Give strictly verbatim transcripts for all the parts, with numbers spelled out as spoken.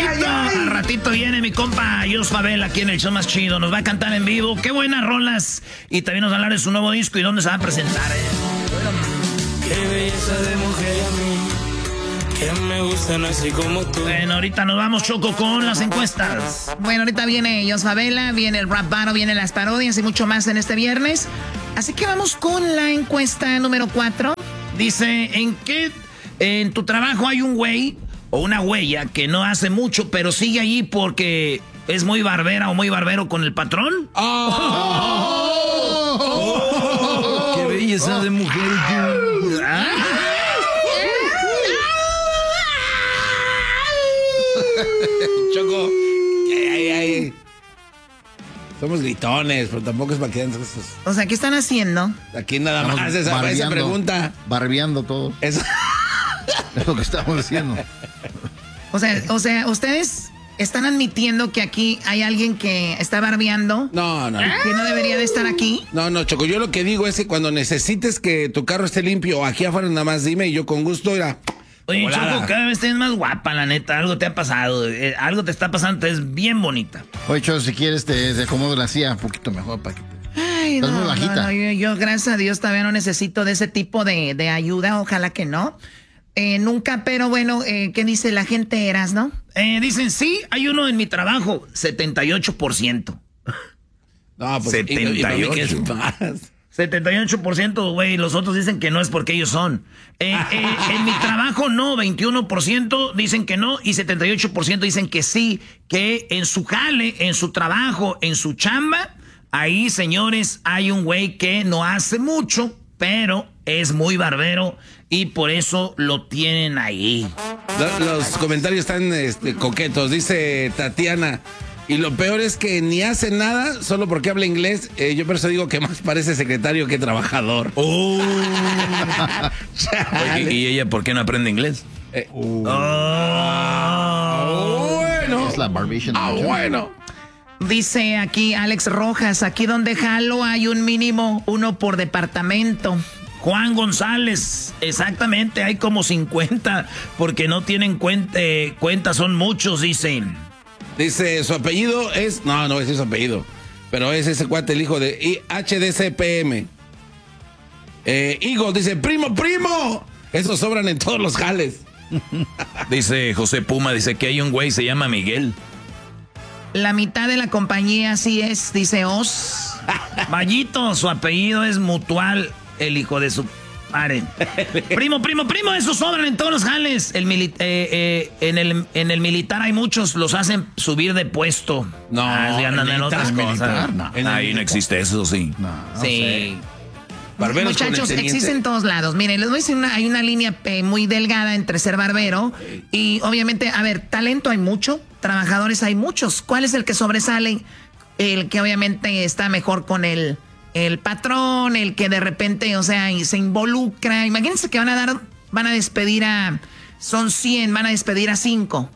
ratito, al ratito viene mi compa Jos Favela aquí en el show más chido. Nos va a cantar en vivo. Qué buenas rolas. Y también nos va a hablar de su nuevo disco y dónde se va a presentar. ¿eh? Qué belleza de mujer a mí. Que me gustan así como tú. Bueno, ahorita nos vamos, Choco, con las encuestas. Bueno, ahorita viene Jos Favela, viene el rap battle, vienen las parodias y mucho más en este viernes. Así que vamos con la encuesta número cuatro. Dice, ¿en qué en tu trabajo hay un güey o una huella que no hace mucho, pero sigue allí porque es muy barbera o muy barbero con el patrón? Oh, oh, oh, oh, ¡qué belleza oh, de mujer! ¿Ah? Choco, ay, ay, ay. Somos gritones, pero tampoco es para que esos. O sea, ¿qué están haciendo? Aquí nada estamos más esa, esa pregunta. Barbeando todo. Eso. Es lo que estamos haciendo. O sea, o sea, ustedes están admitiendo que aquí hay alguien que está barbeando. No, no. Que no debería de estar aquí. No, no, Choco, yo lo que digo es que cuando necesites que tu carro esté limpio o aquí afuera nada más dime y yo con gusto irá. Oye, volada. Choco, cada vez tienes más guapa, la neta. Algo te ha pasado. Eh, algo te está pasando. Te es bien bonita. Oye, Choco, si quieres te, te acomodo la silla un poquito mejor para que te... Ay, estás no, muy bajita. No, no, yo, yo, gracias a Dios, todavía no necesito de ese tipo de, de ayuda. Ojalá que no. Eh, nunca, pero bueno, eh, ¿qué dice la gente, Eras, no? Eh, dicen, sí, hay uno en mi trabajo. setenta y ocho por ciento. No, pues... setenta y ocho. ¿Y, y, y, ¿qué es más? setenta y ocho por ciento, güey, los otros dicen que no es porque ellos son. Eh, eh, en mi trabajo no, veintiuno por ciento dicen que no y setenta y ocho por ciento dicen que sí, que en su jale, en su trabajo, en su chamba, ahí, señores, hay un güey que no hace mucho, pero es muy barbero y por eso lo tienen ahí. Los, los comentarios están este, coquetos, dice Tatiana. Y lo peor es que ni hace nada solo porque habla inglés. Eh, yo por eso digo que más parece secretario que trabajador. Oh. Oye, ¿y ella por qué no aprende inglés? Eh. Oh. Oh, bueno. Es la barbation. Ah, bueno. Dice aquí Alex Rojas, aquí donde jalo hay un mínimo uno por departamento. Juan González, exactamente, hay como cincuenta porque no tienen cuenta, eh, cuenta, son muchos, dicen. Dice, su apellido es... No, no es su apellido. Pero es ese cuate, el hijo de H D C P M. Eh, Eagle dice, primo, primo. Esos sobran en todos los jales. Dice José Puma, dice que hay un güey, se llama Miguel. La mitad de la compañía así es, dice Oz. Vallito, su apellido es Mutual, el hijo de su... Paren. Primo, primo, primo, esos sobran en todos los jales. El mili eh, eh, en, el, en el militar hay muchos, los hacen subir de puesto. No, ah, sí, andan en otras cosas. No, ahí no existe eso, sí. No, no sí. sé. Barberos Muchachos, existe en todos lados. Miren, les voy a decir, una, hay una línea eh, muy delgada entre ser barbero y obviamente, a ver, talento hay mucho, trabajadores hay muchos. ¿Cuál es el que sobresale? El que obviamente está mejor con el... el patrón, el que de repente, o sea, se involucra. Imagínense que van a dar, van a despedir a, son cien, van a despedir a cinco.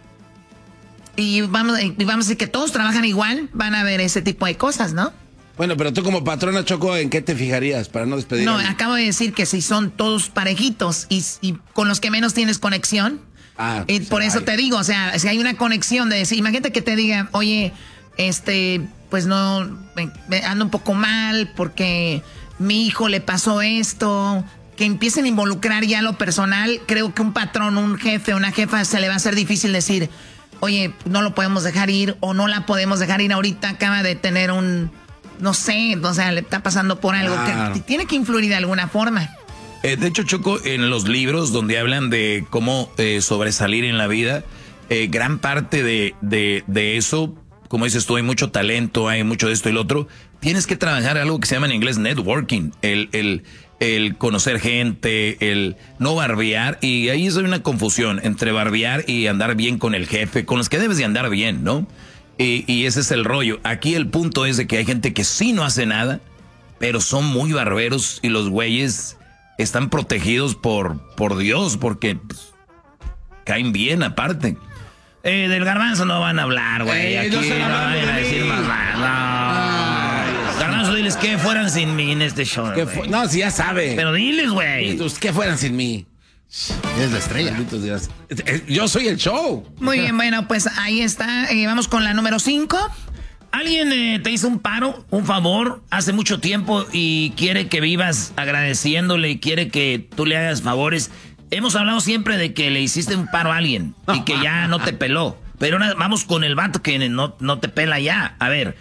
Y vamos, y vamos a decir que todos trabajan igual, van a ver ese tipo de cosas, ¿no? Bueno, pero tú como patrona, Choco, ¿en qué te fijarías para no despedir? No, a acabo de decir que si son todos parejitos y, y con los que menos tienes conexión, ah, y por eso ay. te digo, o sea, si hay una conexión de decir, imagínate que te diga, oye, este... pues no, me, me ando un poco mal porque mi hijo le pasó esto, que empiecen a involucrar ya lo personal. Creo que un patrón, un jefe, una jefa se le va a hacer difícil decir, oye, no lo podemos dejar ir o no la podemos dejar ir ahorita, acaba de tener un, no sé, o sea, le está pasando por algo claro. que tiene que influir de alguna forma. Eh, de hecho, Choco, en los libros donde hablan de cómo eh, sobresalir en la vida, eh, gran parte de, de, de eso... Como dices tú, hay mucho talento, hay mucho de esto y lo otro. Tienes que trabajar algo que se llama en inglés networking. El, el, el conocer gente, el no barbear. Y ahí hay una confusión entre barbear y andar bien con el jefe, con los que debes de andar bien, ¿no? Y, y ese es el rollo. Aquí el punto es de que hay gente que sí no hace nada, pero son muy barberos y los güeyes están protegidos por, por Dios porque pues, caen bien aparte. Eh, del Garbanzo no van a hablar, güey. Aquí no, no vayan a decir más nada. No. Garbanzo, diles que fueran sin mí en este show. No, si ya sabe. Pero diles, güey. Que fueran sin mí. Es la estrella. Malditos días. Yo soy el show. Muy bien, bueno, pues ahí está. Eh, vamos con la número cinco. Alguien eh, te hizo un paro, un favor, hace mucho tiempo y quiere que vivas agradeciéndole y quiere que tú le hagas favores. Hemos hablado siempre de que le hiciste un paro a alguien y que ya no te peló. Pero ahora vamos con el vato que no, no te pela ya. A ver,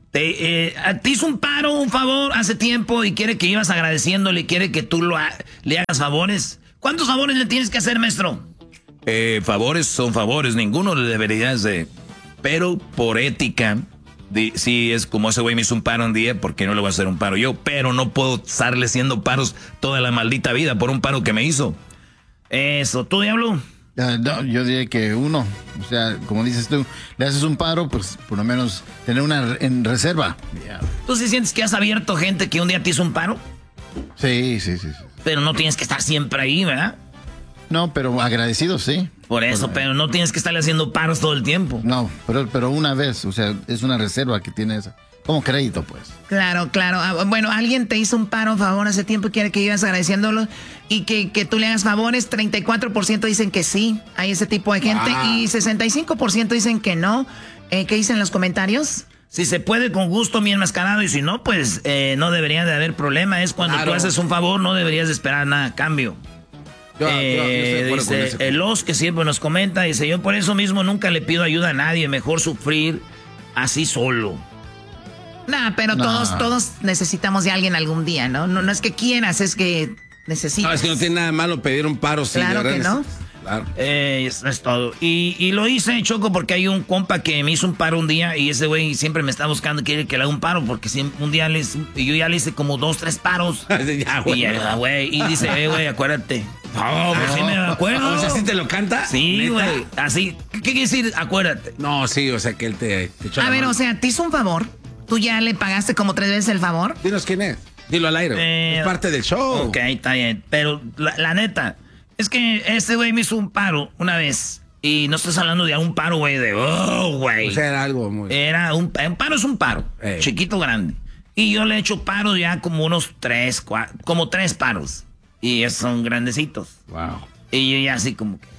te, eh, te hizo un paro, un favor hace tiempo y quiere que ibas agradeciéndole y quiere que tú lo ha, le hagas favores. ¿Cuántos favores le tienes que hacer, maestro? Eh, favores son favores, ninguno le deberías de... Pero por ética... Di, sí, es como ese güey me hizo un paro un día, ¿por qué no le voy a hacer un paro yo? Pero no puedo estarle haciendo paros toda la maldita vida por un paro que me hizo. Eso, ¿tú, Diablo? Uh, no, yo diría que uno, o sea, como dices tú, le haces un paro, pues por lo menos tener una en reserva. Yeah. ¿Tú sí sientes que has abierto gente que un día te hizo un paro? Sí, sí, sí, sí. Pero no tienes que estar siempre ahí, ¿verdad? No, pero agradecido, sí. Por eso, pero no tienes que estarle haciendo paros todo el tiempo. No, pero, pero una vez, o sea, es una reserva que tienes como crédito, pues. Claro, claro. Ah, bueno, alguien te hizo un paro, favor, hace tiempo y quiere que ibas agradeciéndolo y que, que tú le hagas favores. treinta y cuatro por ciento dicen que sí, hay ese tipo de gente. Wow. Y sesenta y cinco por ciento dicen que no. Eh, ¿Qué dicen en los comentarios? Si se puede, con gusto, mi enmascarado. Y si no, pues eh, no debería de haber problema. Es cuando claro. tú haces un favor, no deberías de esperar nada a cambio. Yo, eh, yo, yo dice el Os, que siempre nos comenta, dice, yo por eso mismo nunca le pido ayuda a nadie, mejor sufrir así solo. Nah, pero nah. todos todos necesitamos de alguien algún día, ¿no? No, no es que quieras, es que necesitas. No, es que no tiene nada malo pedir un paro. Claro que no. Claro. Eh, eso es todo. Y, y lo hice, Choco, porque hay un compa que me hizo un paro un día y ese güey siempre me está buscando, quiere que le haga un paro porque siempre, un día le hice, y yo ya le hice como dos, tres paros. ya, y, ya, güey, y dice, eh, güey, acuérdate. No, pues sí me acuerdo. O sea, ¿sí te lo canta? Sí, güey. Así. ¿Qué quiere decir? Acuérdate. No, sí, o sea, que él te, te echó A la ver, mano. o sea, te hizo un favor. ¿Tú ya le pagaste como tres veces el favor? Dinos quién es. Dilo al aire. Eh, es parte del show. Ok, está bien. Pero la, la neta, es que este güey me hizo un paro una vez. Y no estás hablando de un paro, güey, de oh, güey. O sea, era algo muy... Era un, un paro es un paro. Ey. Chiquito, grande. Y yo le he hecho paros ya como unos tres, cuatro, como tres paros. Y esos son grandecitos. Wow. Y yo ya así como que...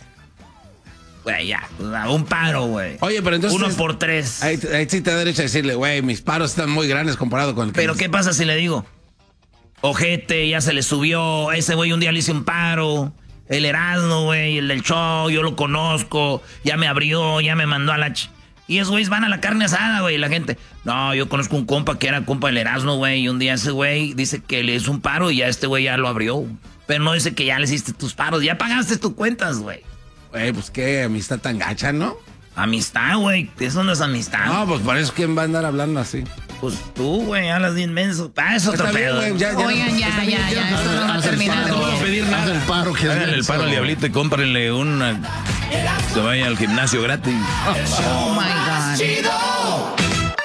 Güey, ya, un paro, güey. Oye, pero entonces... Uno por tres. Ahí, ahí sí te da derecho a decirle, güey, mis paros están muy grandes comparado con el que... Pero ¿qué pasa si le digo? Ojete, ya se le subió. Ese güey un día le hice un paro. El Erasmo, güey, el del show, yo lo conozco. Ya me abrió, ya me mandó a la... Ch y esos güeyes van a la carne asada, güey. Y la gente, no, yo conozco un compa que era compa del Erasmo, güey. Y un día ese güey dice que le hizo un paro y ya este güey ya lo abrió. Pero no dice que ya le hiciste tus paros. Ya pagaste tus cuentas, güey. Güey, pues qué amistad tan gacha, ¿no? Amistad, güey. Eso no es amistad. No, pues por eso quién va a andar hablando así. Pues tú, güey, hablas bien menso. Ah, es otro pedo. Bien, ya, ya, Oigan, ya, ya, ya, ya, esto no va a terminar. No voy a pedir nada. El paro, que Háganle el paro al diablito y cómprenle una... Se vaya al gimnasio gratis. Oh, my God. ¡Chido!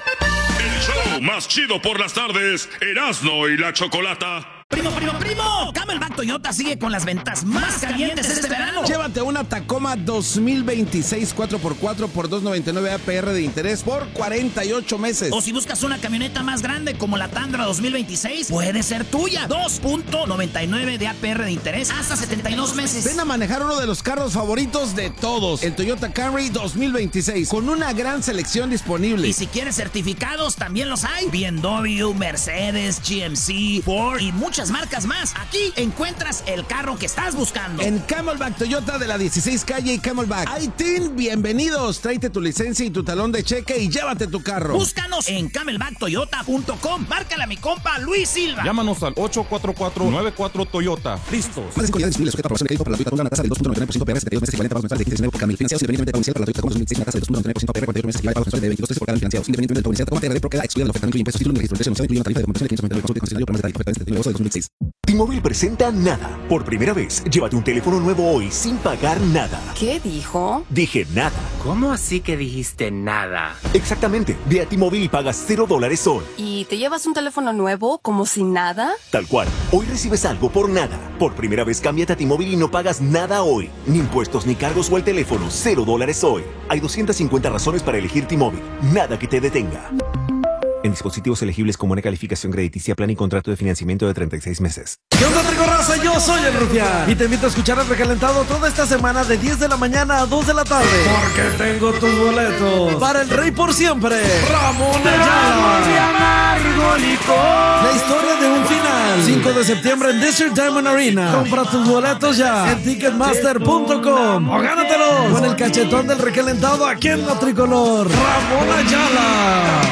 El show más chido por las tardes, Erasmo y la Chocolata. Primo, primo, primo, Camelback Toyota sigue con las ventas más calientes este verano. Llévate una Tacoma dos mil veintiséis cuatro por cuatro por dos noventa y nueve A P R de interés por cuarenta y ocho meses. O si buscas una camioneta más grande como la Tundra dos mil veintiséis, puede ser tuya. dos punto noventa y nueve de A P R de interés hasta setenta y dos meses. Ven a manejar uno de los carros favoritos de todos, el Toyota Camry dos mil veintiséis, con una gran selección disponible. Y si quieres certificados, también los hay. B M W, Mercedes, G M C, Ford y muchas marcas más. Aquí encuentras el carro que estás buscando. En Camelback Toyota de la dieciséis calle y Camelback. ¡Aitin! Bienvenidos. Tráete tu licencia y tu talón de cheque y llévate tu carro. Búscanos en camelback toyota punto com. Márcale a mi compa Luis Silva. Llámanos al ocho cuatro cuatro nueve cuatro Toyota. Listos. Más de disponible sujeta a aprobación de crédito para la Toyota con una tasa del dos punto noventa y nueve por ciento P R setenta y dos meses equivalente a pagos mensuales de quince por cada mil financiados independientemente de la para la Toyota con dos mil dieciséis una tasa del dos punto noventa y nueve por ciento P R cuarenta y ocho meses equivalente a pagos mensuales de veintidós por cada mil financiados independientemente de la publicidad. Tacoma T R D Proceda excluida del ofertamiento de impuestos, título de registro de empresa, incluye una tarifa de computación de quinientos noventa y nueve por consulta concesionario por más detalles oferta de negocio de dos mil seis. T-Mobile presenta Nada. Por primera vez, llévate un teléfono nuevo hoy sin pagar nada. ¿Qué dijo? Dije nada. ¿Cómo así que dijiste nada? Exactamente. Ve a T-Mobile y pagas cero dólares hoy. ¿Y te llevas un teléfono nuevo como sin nada? Tal cual. Hoy recibes algo por nada. Por primera vez, cámbiate a T-Mobile y no pagas nada hoy. Ni impuestos, ni cargos o el teléfono. Cero dólares hoy. Hay doscientas cincuenta razones para elegir T-Mobile. Nada que te detenga. En dispositivos elegibles con buena calificación crediticia, plan y contrato de financiamiento de treinta y seis meses. ¿Qué onda, Tricorraza? raza, yo soy el Rufián y te invito a escuchar el recalentado toda esta semana de diez de la mañana a dos de la tarde. Porque tengo tus boletos para el rey por siempre, Ramón Ayala. La historia de un final, cinco de septiembre en Desert Diamond Arena. Compra tus boletos ya en ticketmaster punto com o gánatelos con el cachetón del recalentado aquí en la tricolor, Ramón Ayala.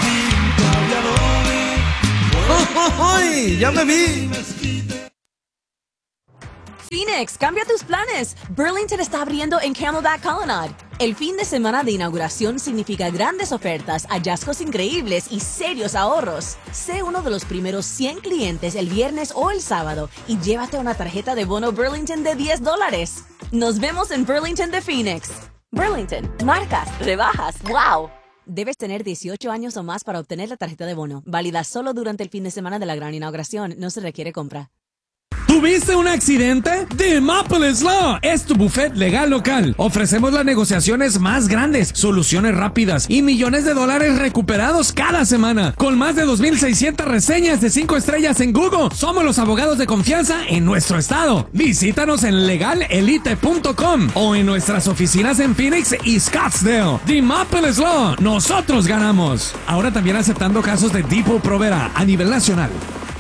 ¡Ay, ya me vi! Phoenix, cambia tus planes. Burlington está abriendo en Camelback Colonnade. El fin de semana de inauguración significa grandes ofertas, hallazgos increíbles y serios ahorros. Sé uno de los primeros cien clientes el viernes o el sábado y llévate una tarjeta de bono Burlington de diez dólares. Nos vemos en Burlington de Phoenix. Burlington, marcas, rebajas, wow. Debes tener dieciocho años o más para obtener la tarjeta de bono. Válida solo durante el fin de semana de la gran inauguración. No se requiere compra. ¿Tuviste un accidente? The Maples Law es tu buffet legal local. Ofrecemos las negociaciones más grandes, soluciones rápidas y millones de dólares recuperados cada semana. Con más de dos mil seiscientas reseñas de cinco estrellas en Google, somos los abogados de confianza en nuestro estado. Visítanos en legal elite punto com o en nuestras oficinas en Phoenix y Scottsdale. The Maples Law, nosotros ganamos. Ahora también aceptando casos de Depot Provera a nivel nacional.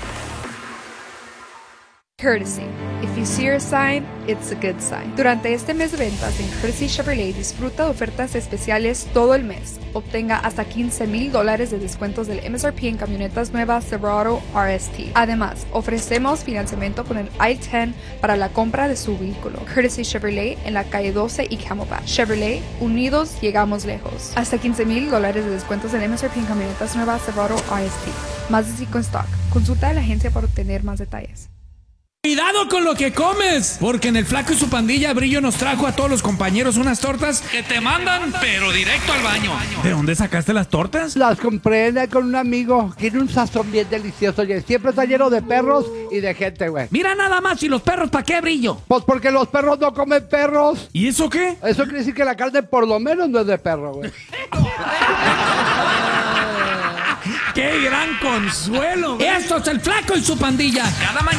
Courtesy. If you see a sign, it's a good sign. Durante este mes de ventas en Courtesy Chevrolet disfruta de ofertas especiales todo el mes. Obtenga hasta quince mil dólares de descuentos del M S R P en camionetas nuevas Silverado R S T. Además, ofrecemos financiamiento con el I diez para la compra de su vehículo. Courtesy Chevrolet en la calle doce y Camelback. Chevrolet, unidos llegamos lejos. Hasta quince mil dólares de descuentos del M S R P en camionetas nuevas Silverado R S T. Más de cinco en stock. Consulta a la agencia para obtener más detalles. Cuidado con lo que comes, porque en el Flaco y su pandilla Brillo nos trajo a todos los compañeros unas tortas que te mandan, pero directo al baño. ¿De dónde sacaste las tortas? Las compré con un amigo, tiene un sazón bien delicioso y siempre está lleno de perros y de gente, güey. Mira nada más, ¿y los perros para qué, Brillo? Pues porque los perros no comen perros. ¿Y eso qué? Eso quiere decir que la carne por lo menos no es de perro, güey. ¡Qué gran consuelo! Esto es el Flaco y su pandilla. Cada mañana.